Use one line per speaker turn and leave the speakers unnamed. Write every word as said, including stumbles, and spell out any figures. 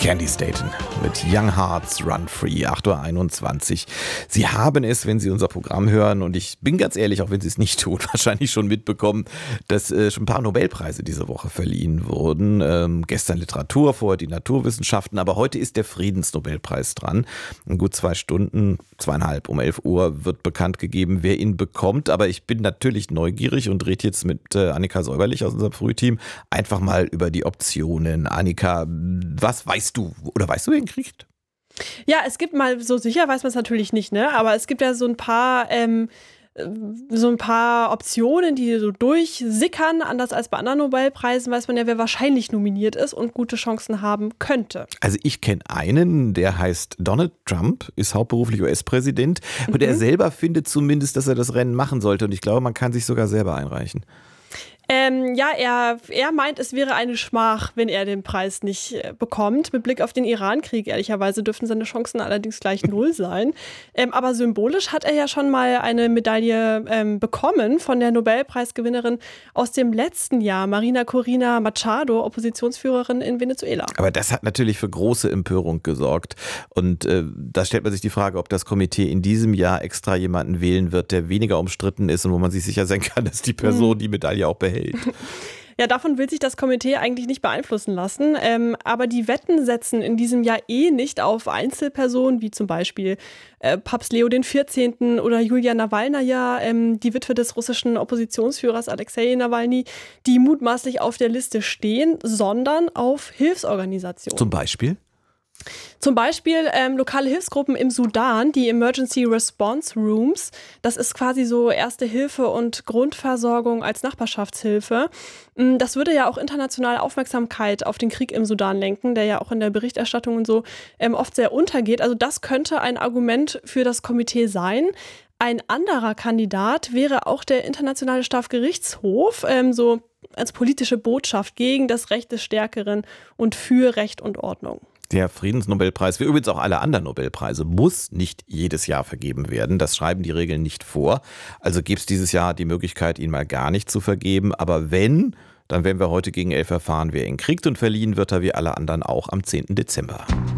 Candy Staten mit Young Hearts Run Free, acht Uhr einundzwanzig. Sie haben es, wenn Sie unser Programm hören, und ich bin ganz ehrlich, auch wenn Sie es nicht tun, wahrscheinlich schon mitbekommen, dass äh, schon ein paar Nobelpreise diese Woche verliehen wurden. Ähm, gestern Literatur, vorher die Naturwissenschaften, aber heute ist der Friedensnobelpreis dran. In gut zwei Stunden, zweieinhalb, um elf Uhr wird bekannt gegeben, wer ihn bekommt. Aber ich bin natürlich neugierig und rede jetzt mit äh, Annika Säuberlich aus unserem Frühteam einfach mal über die Optionen. Annika, was weißt du oder weißt du, wer ihn kriegt?
Ja, es gibt mal, so sicher weiß man es natürlich nicht, ne? Aber es gibt ja so ein paar, ähm, so ein paar Optionen, die so durchsickern. Anders als bei anderen Nobelpreisen weiß man ja, wer wahrscheinlich nominiert ist und gute Chancen haben könnte.
Also ich kenne einen, der heißt Donald Trump, ist hauptberuflich U S-Präsident und
Mhm.
er selber findet zumindest, dass er das Rennen machen sollte, und ich glaube, man kann sich sogar selber einreichen.
Ähm, ja, er, er meint, es wäre eine Schmach, wenn er den Preis nicht äh, bekommt. Mit Blick auf den Iran-Krieg, ehrlicherweise, dürften seine Chancen allerdings gleich null sein. Ähm, aber symbolisch hat er ja schon mal eine Medaille ähm, bekommen von der Nobelpreisgewinnerin aus dem letzten Jahr, Marina Corina Machado, Oppositionsführerin in Venezuela.
Aber das hat natürlich für große Empörung gesorgt. Und äh, da stellt man sich die Frage, ob das Komitee in diesem Jahr extra jemanden wählen wird, der weniger umstritten ist und wo man sich sicher sein kann, dass die Person die Medaille auch behält.
Ja, davon will sich das Komitee eigentlich nicht beeinflussen lassen. Ähm, aber die Wetten setzen in diesem Jahr eh nicht auf Einzelpersonen, wie zum Beispiel äh, Papst Leo der vierzehnte. oder Julia Nawalnaja, ähm, die Witwe des russischen Oppositionsführers Alexei Nawalny, die mutmaßlich auf der Liste stehen, sondern auf Hilfsorganisationen.
Zum Beispiel?
Zum Beispiel ähm, lokale Hilfsgruppen im Sudan, die Emergency Response Rooms. Das ist quasi so Erste Hilfe und Grundversorgung als Nachbarschaftshilfe. Das würde ja auch internationale Aufmerksamkeit auf den Krieg im Sudan lenken, der ja auch in der Berichterstattung und so ähm, oft sehr untergeht. Also das könnte ein Argument für das Komitee sein. Ein anderer Kandidat wäre auch der Internationale Strafgerichtshof, ähm, so als politische Botschaft gegen das Recht des Stärkeren und für Recht und Ordnung.
Der Friedensnobelpreis, wie übrigens auch alle anderen Nobelpreise, muss nicht jedes Jahr vergeben werden. Das schreiben die Regeln nicht vor. Also gibt es dieses Jahr die Möglichkeit, ihn mal gar nicht zu vergeben. Aber wenn, dann werden wir heute gegen elf erfahren, wer ihn kriegt, und verliehen wird er wie alle anderen auch am zehnten Dezember.